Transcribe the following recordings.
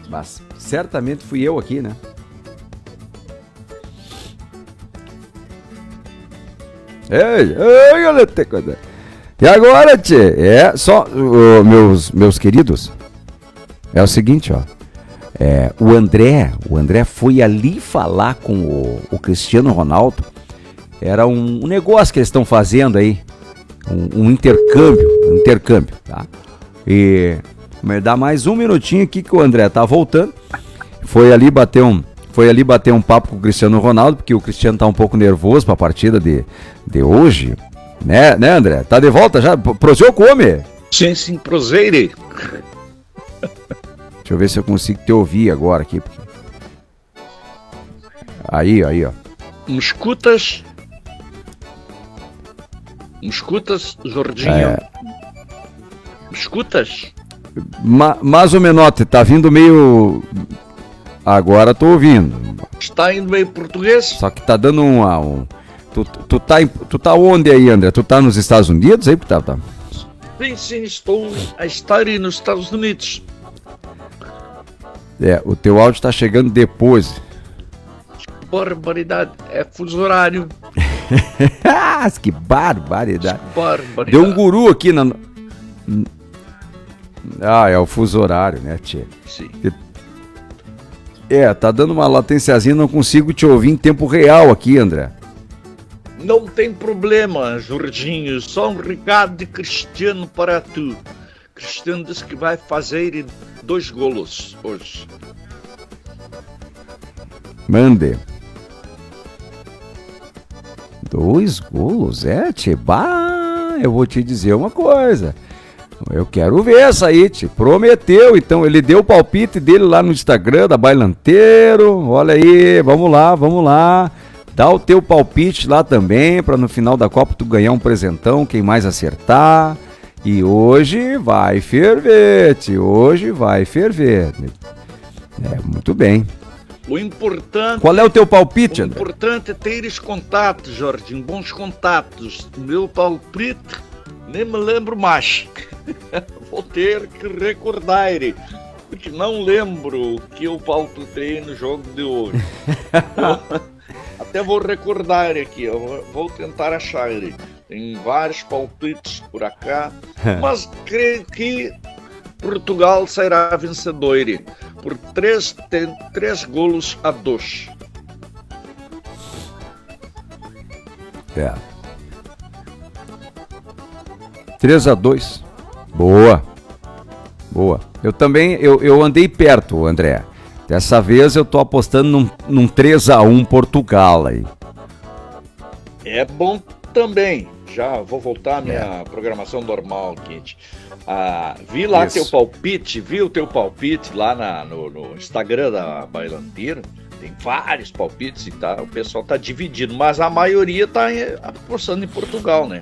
Mas certamente fui eu aqui, né? Ei, galera. E agora, tchê? Meus queridos, é o seguinte, ó. O André foi ali falar com o Cristiano Ronaldo. Era um negócio que eles estão fazendo aí. Um intercâmbio, tá? E me dá mais um minutinho aqui que o André tá voltando. Foi ali bater um papo com o Cristiano Ronaldo, porque o Cristiano tá um pouco nervoso pra partida de hoje. Né, André? Tá de volta já? Proseu come? Sim, proseire. Deixa eu ver se eu consigo te ouvir agora aqui. Aí, ó. Me escutas, Jordinho? Me escutas? Mas o Menotti tá vindo meio... Agora tô ouvindo. Está indo meio português? Só que tá dando Tu tá onde aí, André? Tu tá nos Estados Unidos aí? Tá. Sim, estou a estar aí nos Estados Unidos. O teu áudio tá chegando depois. Barbaridade, é fuso horário. Que barbaridade. Barbaridade. Deu um guru aqui na... é o fuso horário, né, tchê? Sim. Tá dando uma latênciazinha, não consigo te ouvir em tempo real aqui, André. Não tem problema, Jordinho, só um recado de Cristiano para tu. Cristiano disse que vai fazer 2 golos hoje. Mande. 2 golos, tchê? Eu vou te dizer uma coisa. Eu quero ver essa aí, tchê. Prometeu, então. Ele deu o palpite dele lá no Instagram da Bailanteiro. Olha aí, vamos lá. Dá o teu palpite lá também, pra no final da Copa tu ganhar um presentão, quem mais acertar. E hoje vai ferver, tchê. Hoje vai ferver. Muito bem. O importante... Qual é o teu palpite, André? O importante é teres contatos, Jorginho, bons contatos. Meu palpite, nem me lembro mais. Vou ter que recordar, porque não lembro o que eu palpitei no jogo de hoje. Até vou recordar aqui, eu vou tentar achar. Tem vários palpites por acá, mas creio que Portugal sairá vencedor por 3 golos a 2. 3-2. Boa. Eu também, eu andei perto, André. Dessa vez eu tô apostando num 3-1 Portugal aí. É bom também. Já vou voltar à minha programação normal, Kit. Vi lá teu palpite, o teu palpite lá no Instagram da Bailanteiro. Tem vários palpites e tá, o pessoal tá dividido, mas a maioria tá apostando em Portugal, né?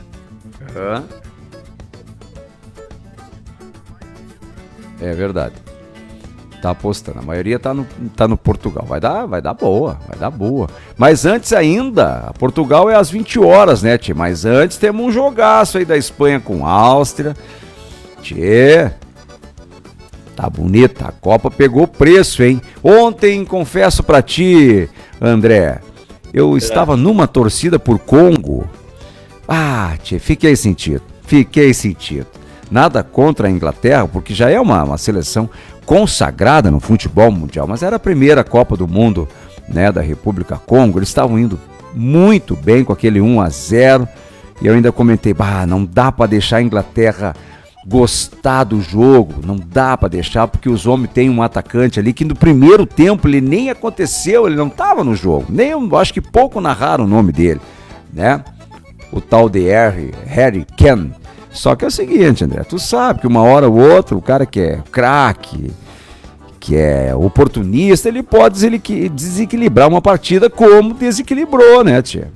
É verdade. Tá apostando. A maioria tá no Portugal. Vai dar boa. Mas antes ainda, Portugal é às 20 horas, né, tchê? Mas antes temos um jogaço aí da Espanha com a Áustria. Tchê, tá bonita. A Copa pegou preço, hein? Ontem, confesso pra ti, André, eu estava numa torcida por Congo. Tchê, fiquei sentido. Nada contra a Inglaterra, porque já é uma seleção consagrada no futebol mundial, mas era a primeira Copa do Mundo, né, da República Congo. Eles estavam indo muito bem com aquele 1-0, e eu ainda comentei, não dá para deixar a Inglaterra gostar do jogo, não dá para deixar, porque os homens têm um atacante ali que no primeiro tempo ele nem aconteceu, ele não estava no jogo, nem eu acho que pouco narraram o nome dele, né? O tal de Harry Kane. Só que é o seguinte, André, tu sabe que uma hora ou outra o cara que é craque, que é oportunista, ele pode desequilibrar uma partida como desequilibrou, né, tia?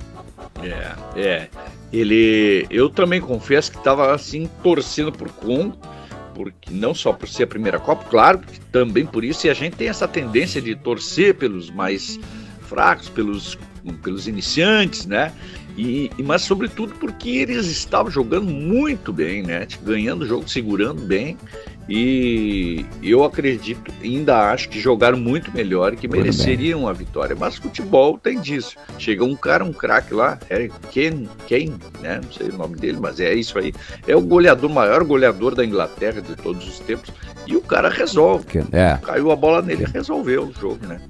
Eu também confesso que estava assim torcendo por Congo, porque não só por ser a primeira Copa, claro, também por isso, e a gente tem essa tendência de torcer pelos mais fracos, pelos iniciantes, né? Mas sobretudo porque eles estavam jogando muito bem, né? Ganhando o jogo, segurando bem. E eu acredito, ainda acho que jogaram muito melhor e que mereceriam a vitória. Mas futebol tem disso. Chega um craque lá, Harry Kane, né? Não sei o nome dele, mas é isso aí. É o maior goleador da Inglaterra de todos os tempos. E o cara resolve. Caiu a bola nele, resolveu o jogo, né?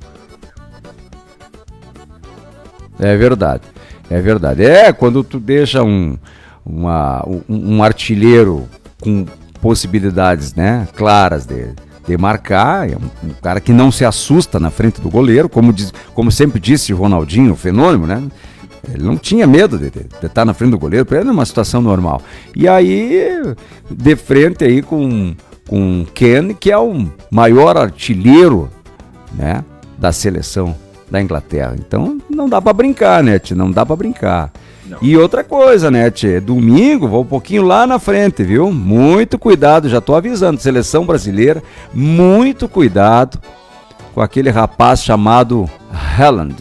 É verdade. Quando tu deixa um artilheiro com possibilidades, né, claras de marcar, é um cara que não se assusta na frente do goleiro, como sempre disse o Ronaldinho, o fenômeno, né? Ele não tinha medo de estar na frente do goleiro, para ele é uma situação normal. E aí, de frente aí com Ken, que é o maior artilheiro, né, da seleção da Inglaterra. Então não dá pra brincar, né, tchê? Não dá pra brincar. Não. E outra coisa, né, tchê? Domingo, vou um pouquinho lá na frente, viu? Muito cuidado, já tô avisando, seleção brasileira, muito cuidado com aquele rapaz chamado Haaland.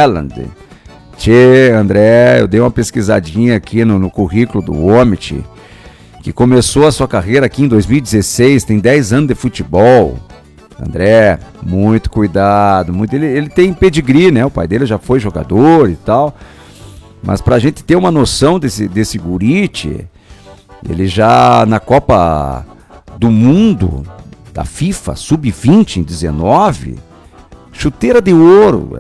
Tchê, André, eu dei uma pesquisadinha aqui no currículo do homem, tchê, que começou a sua carreira aqui em 2016, tem 10 anos de futebol. André, muito cuidado, ele tem pedigree, né? O pai dele já foi jogador e tal. Mas pra gente ter uma noção desse guri, ele já na Copa do Mundo da FIFA, Sub-20 em 19, chuteira de ouro,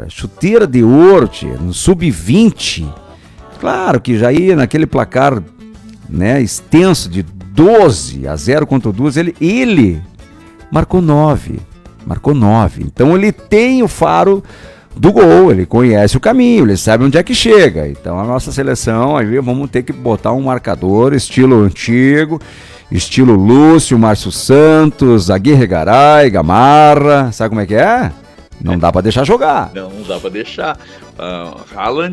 no Sub-20. Claro que já ia naquele placar, né, extenso de 12-0 contra o Duas, ele marcou 9. Então ele tem o faro do gol, ele conhece o caminho, ele sabe onde é que chega. Então a nossa seleção, aí vamos ter que botar um marcador estilo antigo, estilo Lúcio, Márcio Santos, Aguirre Garay, Gamarra, sabe como é que é? Não dá pra deixar jogar. Não dá pra deixar. Haaland,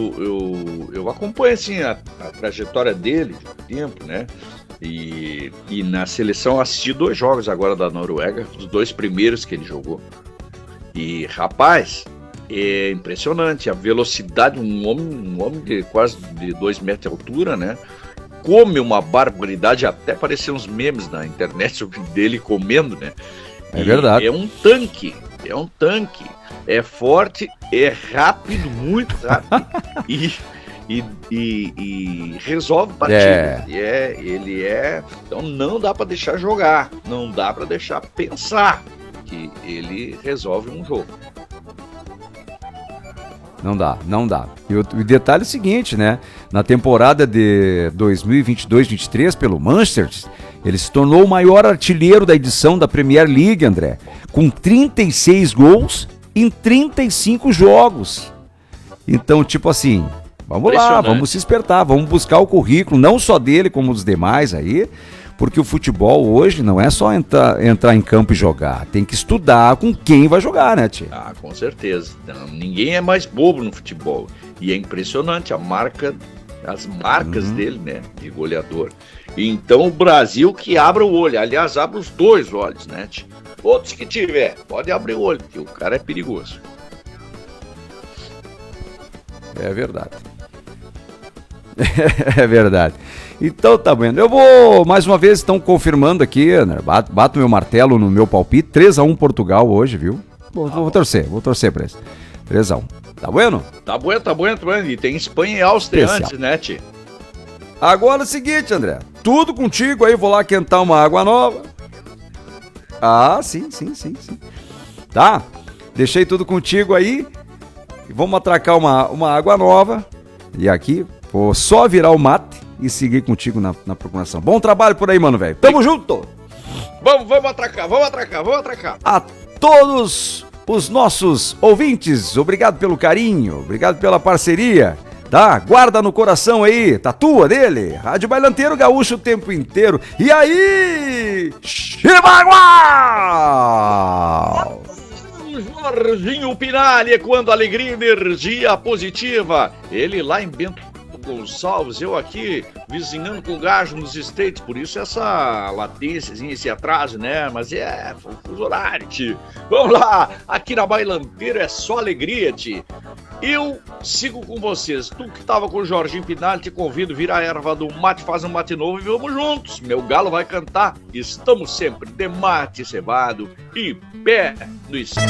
eu acompanho assim a trajetória dele de tempo, né? E na seleção assisti 2 jogos agora da Noruega, os 2 primeiros que ele jogou. E rapaz, é impressionante a velocidade, um homem de quase de 2 metros de altura, né? Come uma barbaridade, até apareceram uns memes na internet dele comendo, né? É verdade. É um tanque. É forte, é rápido, muito rápido. E resolve partida. Então não dá para deixar jogar, não dá para deixar pensar que ele resolve um jogo. Não dá. E o detalhe é o seguinte, né? Na temporada de 2022-23 pelo Manchester, ele se tornou o maior artilheiro da edição da Premier League, André, com 36 gols em 35 jogos. Então, tipo assim, vamos lá, vamos se espertar, vamos buscar o currículo, não só dele, como dos demais aí, porque o futebol hoje não é só entrar em campo e jogar, tem que estudar com quem vai jogar, né, tia? Ah, com certeza. Então, ninguém é mais bobo no futebol. E é impressionante as marcas dele, né, de goleador. Então o Brasil que abra o olho, aliás, abre os 2 olhos, né, tia? Outros que tiver, pode abrir o olho, porque o cara é perigoso. É verdade. É verdade. Então tá vendo. Eu vou, mais uma vez, estão confirmando aqui, né? Bato meu martelo no meu palpite. 3-1 Portugal hoje, viu? Vou torcer pra isso. 3-1. Tá bueno? Tá bueno. E tem Espanha e Áustria antes, né, tio? Agora é o seguinte, André. Tudo contigo aí, vou lá quentar uma água nova. Ah, sim. Tá? Deixei tudo contigo aí. E vamos atracar uma água nova. E aqui, vou só virar o mate e seguir contigo na procuração. Bom trabalho por aí, mano, velho. Tamo junto! Vamos atracar. A todos os nossos ouvintes, obrigado pelo carinho, obrigado pela parceria, tá? Guarda no coração aí, tatua dele, Rádio Bailanteiro Gaúcho o tempo inteiro. E aí, Chibaguá! Jorginho Pinalha, quando alegria e energia positiva. Ele lá em Bento Gonçalves, eu aqui vizinhando com o Gajo nos States, por isso essa latência, esse atraso, né? Mas fuso horário, tio. Vamos lá, aqui na Bailanteiro é só alegria, tio. Eu sigo com vocês. Tu que tava com o Jorginho Pinal, te convido, vira a erva do mate, faz um mate novo e vamos juntos. Meu galo vai cantar. Estamos sempre de mate cevado e pé no esquema.